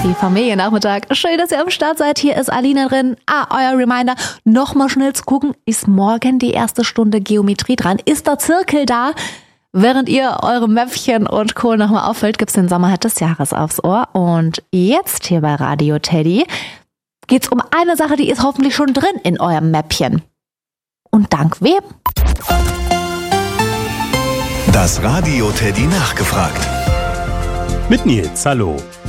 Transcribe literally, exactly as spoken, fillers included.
Happy Familiennachmittag. Schön, dass ihr am Start seid. Hier ist Alina drin. Ah, euer Reminder, nochmal schnell zu gucken, ist morgen die erste Stunde Geometrie dran? Ist der Zirkel da? Während ihr eure Mäppchen und Co. nochmal auffüllt, gibt's den Sommerhit des Jahres aufs Ohr. Und jetzt hier bei Radio Teddy geht's um eine Sache, die ist hoffentlich schon drin in eurem Mäppchen. Und dank wem? Das Radio Teddy nachgefragt. Mit Nils, hallo.